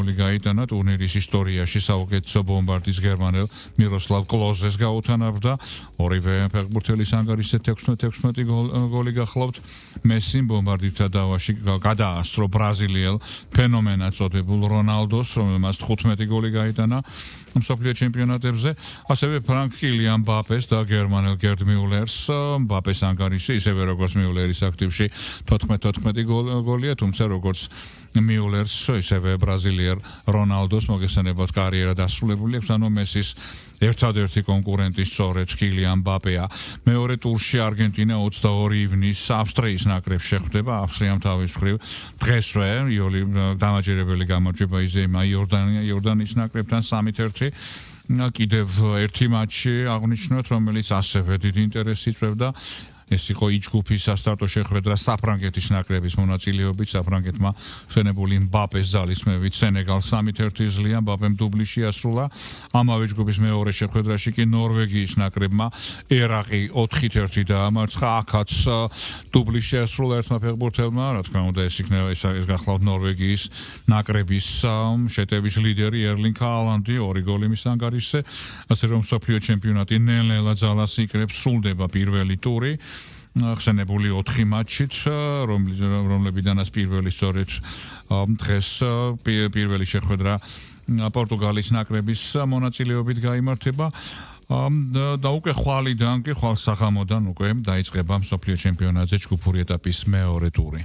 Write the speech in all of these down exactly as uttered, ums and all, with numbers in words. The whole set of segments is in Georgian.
გოლი გაიტანა ტურნირის ისტორიაში საუკეთესო ბომბარდის გერმანელ მიროსლავ კლოზეს გაუთანაბრდა ორივე ფეხბურთელის ანგარიშზე თექვსმეტ გოლი გახლავთ მესიმ ბომბარდირთა დავაში გადაასწრო ბრაზილიელ ფენომენად წოდებულ რონალდოს რომელმაც თხუთმეტი გოლი გაიტანა მსოფლიო ჩემპიონატებზე ასევე ფრანკ კილიან მბაპეს და გერმანელ გერდ მიულერს მბაპეს ანგარიში ისევე როგორც მიულერის აქტივში თოთხმეტ-თოთხმეტი გოლია თუმცა როგორც მიულერს ისევე ბრაზილიელ რონალდოს მოგესალმებათ კარიერა დასრულებული აქვს ანუ მესის ერთადერთი კონკურენტი სწორედ კილიან მბაპეა მეორე ტურში არგენტინა ოცდაორი ივნისს ავსტრიის ნაკრებს შეხვდება ავსტრიამ თავის მხრივ დღესვე იოლი დამაჯერებელი გამარჯვება იზეიმა იორდანია იორდანიის ნაკრებთან სამით ერთი კიდევ ერთი მატჩი აღნიშნოთ რომელიც ასევე დიდ ინტერესს იწვევდა ეს იყო იჯგუფის სასტარტო შეხვედრა საფრანგეთის ნაკრების მონაწილეობით საფრანგეთმა ხსენებული მბაპეს ძალისმევით სენეგალს სამით ერთი ზლია მბაპემ დუბლი შეასრულა ამავე ჯგუფის მეორე შეხვედრაში კი ნორვეგიის ნაკრებმა ერაყი ოთხით ერთი დაამარცხა აქაც დუბლი შეასრულა ერთმა ფეხბურთელმა რა თქმა უნდა ეს იქნება ეს გახლავთ ნორვეგიის ნაკრების შეტევის ლიდერი ერლინგ ჰალანდი ორი გოლი მის ანგარიშზე ასე რომ მსოფლიო ჩემპიონატი ნელ-ნელა ძალას იკრებს სრულდება პირველი ტური ხსენებული ოთხი მატჩით რომლებიდანაც პირველი სწორედ დღეს პირველი შეხვედრა პორტუგალის ნაკრების მონაწილეობით გაიმართება და უკვე ხვალიდან კი ხვალ საღამოდან უკვე დაიწყება მსოფლიო ჩემპიონატზე ჯგუფური ეტაპის მეორე ტური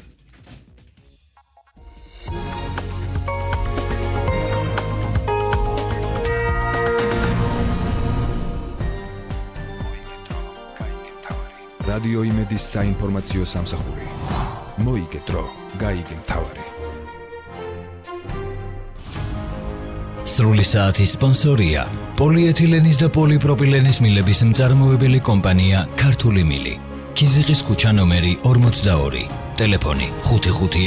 რადიო იმედის საინფორმაციო სამსახური. მოიგე დრო, გაიგე მთავარი. სრული საათის სპონსორია პოლიეთილენის და პოლიპროპილენის მილების მწარმოებელი კომპანია ქართული მილი. ქიზიყის ქუჩა ნომერი ორმოცდაორი. ტელეფონი ხუთი ხუთი